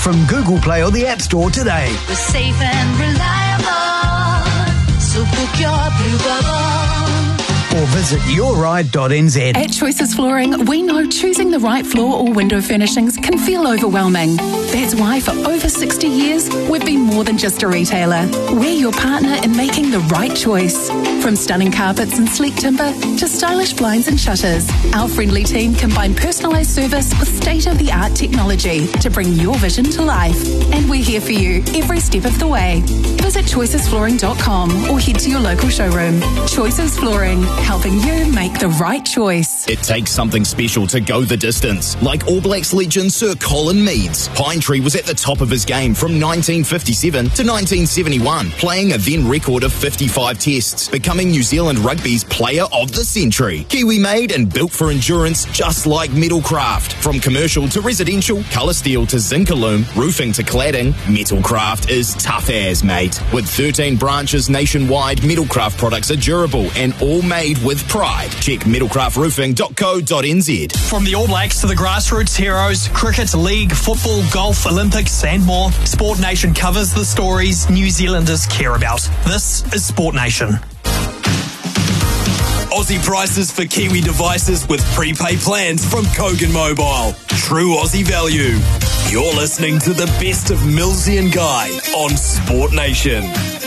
from Google Play or the App Store today. We're safe and reliable, so book your Blue Bubble. Or visit yourride.nz. At Choices Flooring, we know choosing the right floor or window furnishings can feel overwhelming. That's why for over 60 years, we've been more than just a retailer. We're your partner in making the right choice. From stunning carpets and sleek timber to stylish blinds and shutters, our friendly team combine personalised service with state-of-the-art technology to bring your vision to life. And we're here for you every step of the way. Visit choicesflooring.com or head to your local showroom. Choices Flooring, helping you make the right choice. It takes something special to go the distance. Like All Blacks legend Sir Colin Meads, Pinetree was at the top of his game from 1957 to 1971, playing a then record of 55 tests, becoming New Zealand Rugby's Player of the Century. Kiwi made and built for endurance, just like Metalcraft. From commercial to residential, colour steel to zinc aluminum, roofing to cladding, Metalcraft is tough as, mate. With 13 branches nationwide, Metalcraft products are durable and all made with pride. Check metalcraftroofing.co.nz. From the All Blacks to the grassroots heroes, cricket, league, football, golf, Olympics and more, Sport Nation covers the stories New Zealanders care about. This is Sport Nation. Aussie prices for Kiwi devices with prepaid plans from Kogan Mobile. True Aussie value. You're listening to the best of Millsy and Guy on Sport Nation.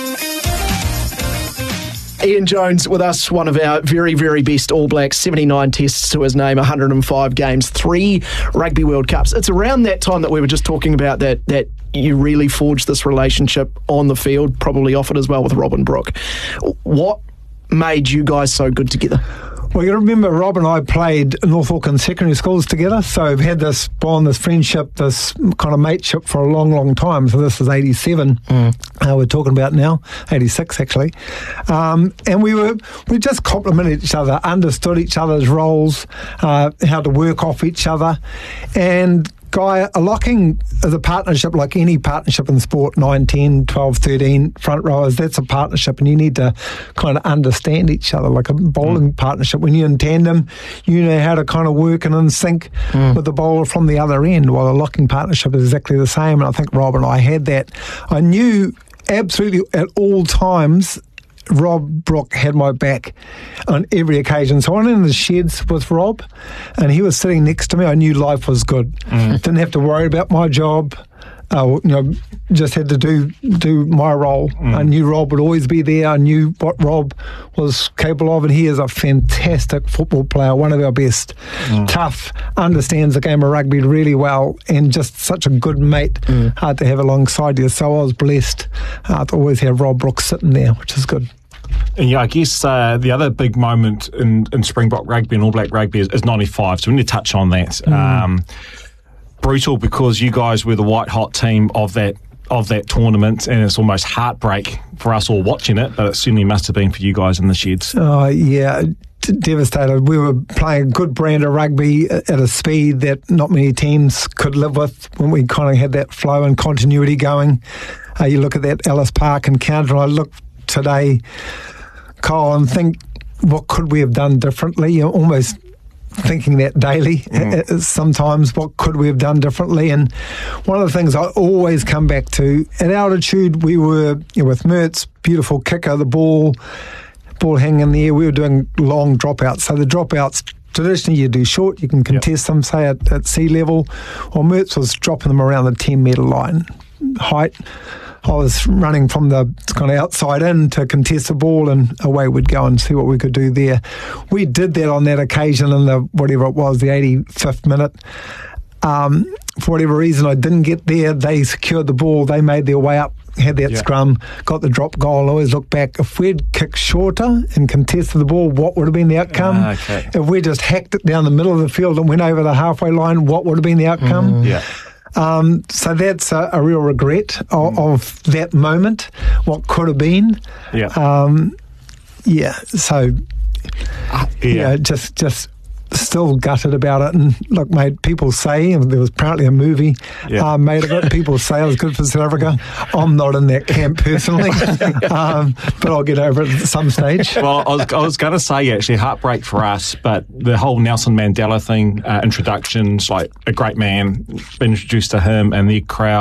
Ian Jones with us, one of our very, very best All Blacks, 79 tests to his name, 105 games, 3 Rugby World Cups. It's around that time that we were just talking about that you really forged this relationship on the field, probably off it as well with Robin Brooke. What made you guys so good together? Well, you remember Rob and I played North Auckland secondary schools together, so we've had this bond, this friendship, this kind of mateship for a long, long time. So this is 87 we're talking about now, 86 actually. And we just complimented each other, understood each other's roles, how to work off each other. And Guy, a locking is a partnership like any partnership in sport, 9, 10, 12, 13 front rowers, that's a partnership and you need to kind of understand each other, like a bowling partnership. When you're in tandem, you know how to kind of work and in sync with the bowler from the other end, while a locking partnership is exactly the same. And I think Rob and I had that. I knew absolutely at all times Rob Brooke had my back on every occasion. So I went in the sheds with Rob and he was sitting next to me. I knew life was good. Didn't have to worry about my job. Just had to do my role. I knew Rob would always be there. I knew what Rob was capable of, and he is a fantastic football player, one of our best. Tough, understands the game of rugby really well, and just such a good mate to have alongside you. So I was blessed to always have Rob Brooke sitting there, which is good. And yeah, I guess the other big moment in Springbok rugby and All Black rugby is 95, so we need to touch on that. Brutal, because you guys were the white hot team of that tournament, and it's almost heartbreak for us all watching it, but it certainly must have been for you guys in the sheds. Oh yeah, devastated. We were playing a good brand of rugby at a speed that not many teams could live with when we kind of had that flow and continuity going. You look at that Ellis Park encounter, and I look today, Kyle, and think, what could we have done differently? You're almost thinking that daily. Sometimes, what could we have done differently? And one of the things I always come back to, at altitude, we were with Mertz, beautiful kicker, the ball hanging in the air. We were doing long dropouts. So the dropouts, traditionally you do short, you can contest them, say at sea level. Well, Mertz was dropping them around the 10-metre line. Height, I was running from the kind of outside in to contest the ball, and away we'd go and see what we could do there. We did that on that occasion in the, whatever it was, the 85th minute. For whatever reason, I didn't get there. They secured the ball. They made their way up, had that scrum, got the drop goal. I always look back. If we'd kicked shorter and contested the ball, what would have been the outcome? If we just hacked it down the middle of the field and went over the halfway line, what would have been the outcome? So that's a real regret of that moment, what could have been. Just still gutted about it. And look, mate, people say, there was apparently a movie made of it, people say it was good for South Africa. I'm not in that camp personally, but I'll get over it at some stage. Well, I was going to say, actually, heartbreak for us, but the whole Nelson Mandela thing, introductions, like a great man, been introduced to him, and the crowd